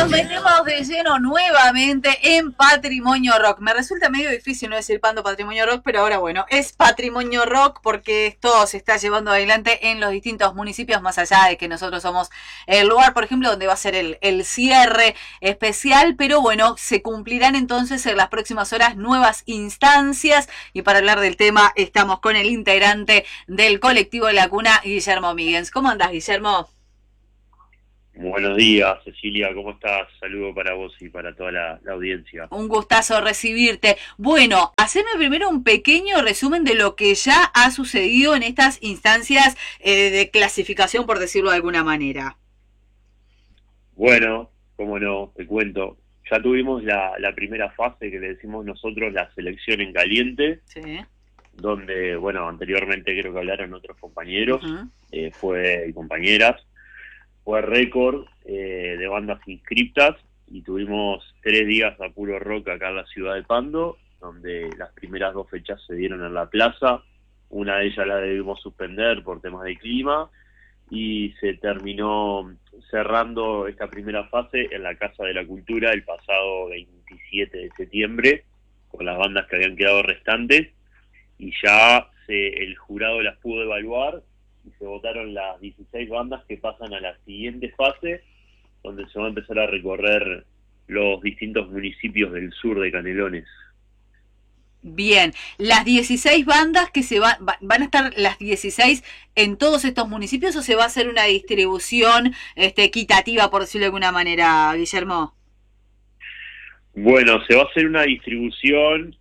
nos metemos de lleno nuevamente en Patrimonio Rock. Me resulta medio difícil no decir Pando Patrimonio Rock, pero ahora bueno, es Patrimonio Rock porque esto se está llevando adelante en los distintos municipios, más allá de que nosotros somos el lugar, por ejemplo, donde va a ser el cierre especial, pero bueno, se cumplirán entonces en las próximas horas nuevas instancias y para hablar del tema estamos con el integrante del colectivo La Cuna, Guillermo Míguez. ¿Cómo andás, Guillermo? Buenos días, Cecilia, ¿cómo estás? Saludo para vos y para toda la audiencia. Un gustazo recibirte. Bueno, haceme primero un pequeño resumen de lo que ya ha sucedido en estas instancias de clasificación, por decirlo de alguna manera. Bueno, cómo no, te cuento. Ya tuvimos la primera fase que le decimos nosotros la selección en caliente, Sí. donde, bueno, anteriormente creo que hablaron otros compañeros, Uh-huh. y compañeras, fue récord de bandas inscriptas y tuvimos 3 días a puro rock acá en la ciudad de Pando, donde las primeras 2 fechas se dieron en la plaza. Una de ellas la debimos suspender por temas de clima y se terminó cerrando esta primera fase en la Casa de la Cultura el pasado 27 de septiembre con las bandas que habían quedado restantes y ya el jurado las pudo evaluar y se votaron las 16 bandas que pasan a la siguiente fase, donde se va a empezar a recorrer los distintos municipios del sur de Canelones. Bien, las 16 bandas que van a estar las 16 en todos estos municipios o se va a hacer una distribución equitativa, por decirlo de alguna manera, Guillermo. Bueno, se va a hacer una distribución,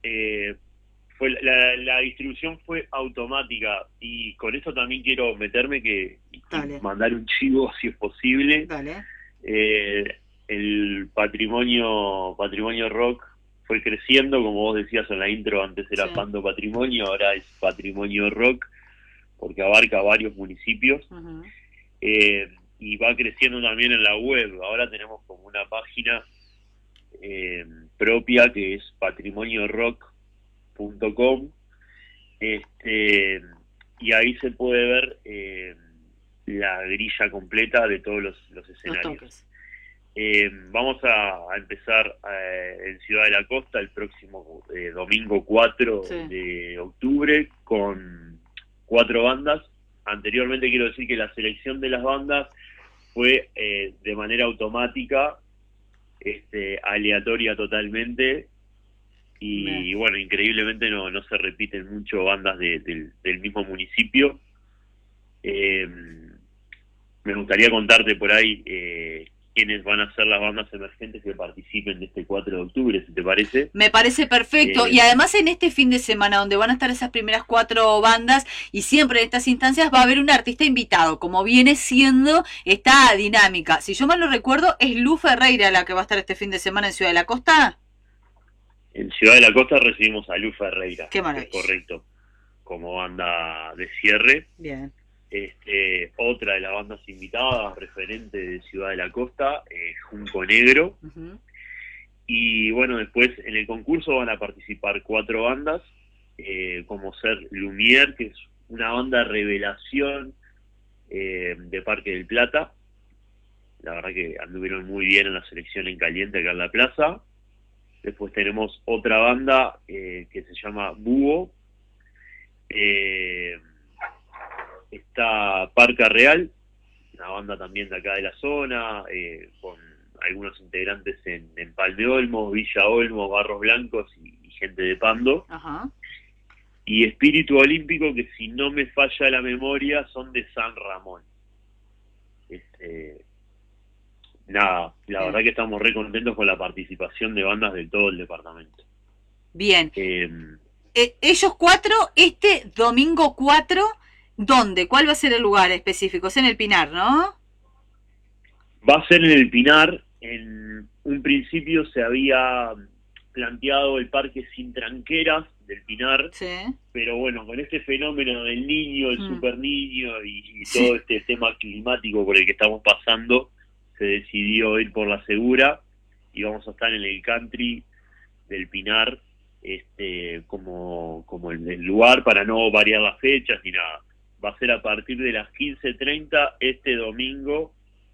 la distribución fue automática y con esto también quiero meterme y Dale. mandar un chivo si es posible. Dale. El patrimonio rock fue creciendo, como vos decías en la intro, antes era Sí. Pando Patrimonio, ahora es Patrimonio Rock, porque abarca varios municipios, Uh-huh. y va creciendo también en la web. Ahora tenemos como una página propia que es patrimoniorock.com, y ahí se puede ver la grilla completa de todos los escenarios. Vamos a empezar en Ciudad de la Costa el próximo domingo 4 Sí. de octubre con 4 bandas. Anteriormente quiero decir que la selección de las bandas fue de manera automática, aleatoria totalmente, y bueno, increíblemente no se repiten mucho bandas del mismo municipio. Me gustaría contarte por ahí quiénes van a ser las bandas emergentes que participen de este 4 de octubre, si te parece. Me parece perfecto. Y además en este fin de semana, donde van a estar esas primeras 4 bandas, y siempre en estas instancias va a haber un artista invitado, como viene siendo esta dinámica. Si yo mal no recuerdo, es Lu Ferreira la que va a estar este fin de semana en Ciudad de la Costa. En Ciudad de la Costa recibimos a Lu Ferreira, Qué maravilla. es correcto, como banda de cierre. Bien. Otra de las bandas invitadas, referente de Ciudad de la Costa, Junco Negro. Uh-huh. Y bueno, después en el concurso van a participar 4 bandas, como ser Lumière, que es una banda revelación de Parque del Plata. La verdad que anduvieron muy bien en la selección en caliente acá en la plaza. Después tenemos otra banda que se llama Búho. Está Parca Real, una banda también de acá de la zona, con algunos integrantes en Palme Olmos, Villa Olmos, Barros Blancos y gente de Pando. Ajá. Y Espíritu Olímpico, que si no me falla la memoria, son de San Ramón. Nada, la verdad que estamos re contentos con la participación de bandas de todo el departamento. Bien. Ellos 4, este domingo 4, ¿dónde? ¿Cuál va a ser el lugar específico? Es en el Pinar, ¿no? Va a ser en el Pinar. En un principio se había planteado el Parque Sin Tranqueras del Pinar, Sí. pero bueno, con este fenómeno del niño, el super niño y Sí. todo este tema climático por el que estamos pasando, se decidió ir por la segura y vamos a estar en el country del Pinar, como el lugar, para no variar las fechas ni nada. Va a ser a partir de las 15:30 este domingo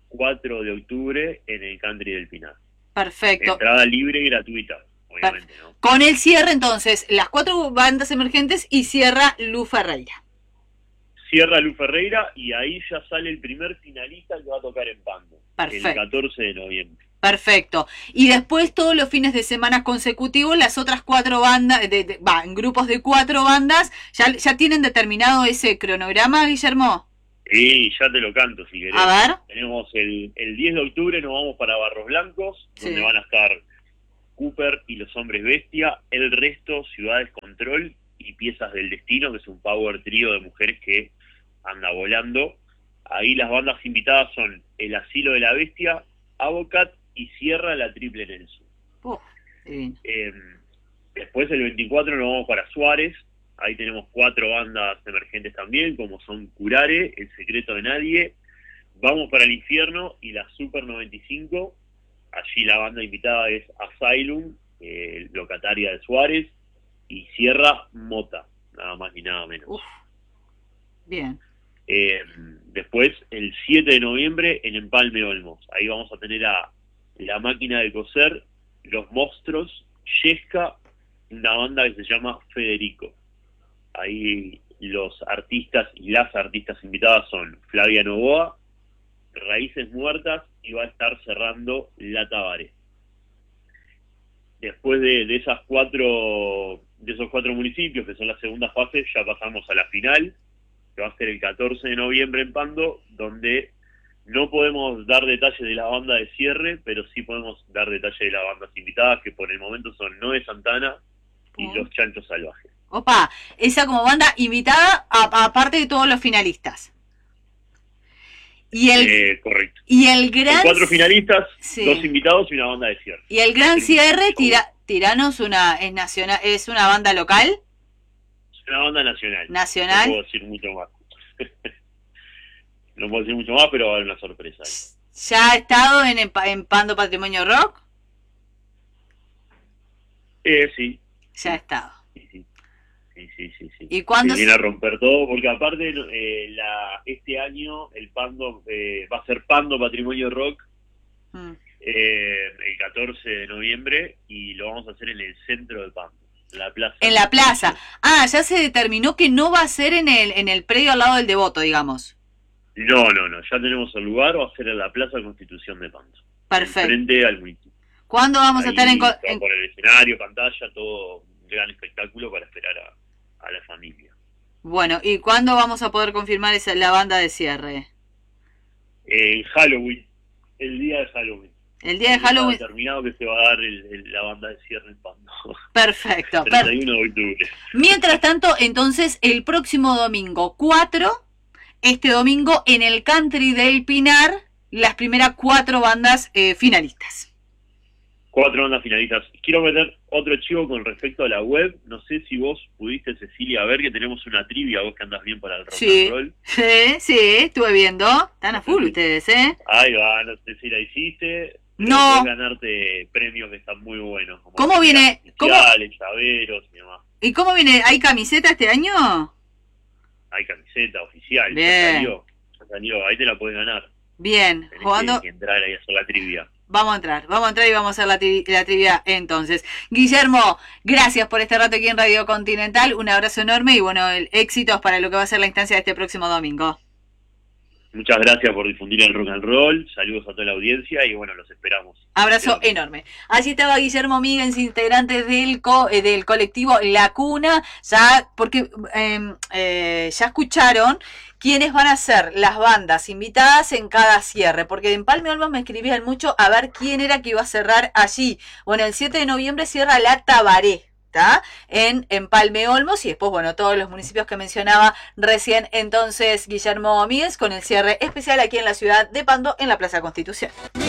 4 de octubre en el Country del Pinar. Perfecto. Entrada libre y gratuita, obviamente, ¿no? Con el cierre, entonces, las 4 bandas emergentes y cierra Lu Ferreira. Cierra Lu Ferreira y ahí ya sale el primer finalista que va a tocar en Pando. Perfecto. El 14 de noviembre. Perfecto. Y después todos los fines de semana consecutivos, las otras 4 bandas, en grupos de 4 bandas, ¿ya tienen determinado ese cronograma, Guillermo? Sí, ya te lo canto si querés. A ver. Tenemos el 10 de octubre, nos vamos para Barros Blancos, Sí. donde van a estar Cooper y los Hombres Bestia, el resto, Ciudades Control y Piezas del Destino, que es un power trío de mujeres que anda volando. Ahí las bandas invitadas son El Asilo de la Bestia, Avocat y cierra la Triple Nelson. Divino. Después el 24 nos vamos para Suárez, ahí tenemos 4 bandas emergentes también, como son Curare, El Secreto de Nadie, Vamos para el Infierno y la Super 95. Allí la banda invitada es Asylum, locataria de Suárez, y cierra Mota, nada más ni nada menos. Uf. Bien. Después, el 7 de noviembre en Empalme Olmos. Ahí vamos a tener a La Máquina de Coser, Los Monstruos, Yesca, una banda que se llama Federico. Ahí los artistas y las artistas invitadas son Flavia Novoa, Raíces Muertas y va a estar cerrando La Tabaré. Después de esos 4 municipios, que son la segunda fase, ya pasamos a la final, que va a ser el 14 de noviembre en Pando, donde no podemos dar detalles de la banda de cierre, pero sí podemos dar detalles de las bandas invitadas, que por el momento son Noé Santana y Los Chanchos Salvajes. Opa, esa como banda invitada, aparte de todos los finalistas. Y correcto. Y el gran... 4 finalistas, sí. 2 invitados y una banda de cierre. Y el gran cierre, Tiranos es nacional, es una banda local. Es una banda nacional. Nacional. No puedo decir mucho más. No puedo decir mucho más, pero va a haber una sorpresa ahí. ¿Ya ha estado en Pando Patrimonio Rock? Sí. Ya ha estado. Sí. ¿Y cuándo se viene a romper todo? Porque aparte este año el Pando va a ser Pando Patrimonio Rock el 14 de noviembre y lo vamos a hacer en el centro de Pando, en la plaza. En la plaza. Ah, ya se determinó que no va a ser en el predio al lado del Devoto, digamos. No, ya tenemos el lugar, va a ser en la Plaza Constitución de Pando. Perfecto. Frente al municipio. ¿Cuándo vamos a estar por el escenario, pantalla, todo un gran espectáculo para esperar a la familia. Bueno, ¿y cuándo vamos a poder confirmar la banda de cierre? Halloween, el día de Halloween. El día de Halloween. Está determinado que se va a dar la banda de cierre en Pando. Perfecto. 31 de octubre. Mientras tanto, entonces, el próximo domingo 4, este domingo en el Country del Pinar, las primeras 4 bandas finalistas. 4 bandas finalistas. Quiero meter otro chivo con respecto a la web. No sé si vos pudiste, Cecilia, ver que tenemos una trivia, vos que andas bien para el rock and roll. Sí, estuve viendo. Están a full ustedes, ¿eh? Ahí va, no sé si la hiciste. No. Puedes ganarte premios que están muy buenos. Como ¿Cómo viene? Llaveros y demás. ¿Y cómo viene? ¿Hay camiseta este año? Hay camiseta oficial. Bien. Ya salió. Ahí te la puedes ganar. Bien. Tenés Jugando. que entrar ahí a hacer la trivia. Vamos a entrar y vamos a hacer la trivia entonces. Guillermo, gracias por este rato aquí en Radio Continental, un abrazo enorme y bueno, éxitos para lo que va a ser la instancia de este próximo domingo. Muchas gracias por difundir el rock and roll, saludos a toda la audiencia y bueno, los esperamos. Abrazo enorme. Allí estaba Guillermo Míguez, integrante del colectivo La Cuna, porque ya escucharon quiénes van a ser las bandas invitadas en cada cierre, porque en Empalme Olmos me escribían mucho a ver quién era que iba a cerrar allí. Bueno, el 7 de noviembre cierra La Tabaré, ¿está? En Empalme Olmos y después, bueno, todos los municipios que mencionaba recién entonces Guillermo Míguez con el cierre especial aquí en la ciudad de Pando en la Plaza Constitución.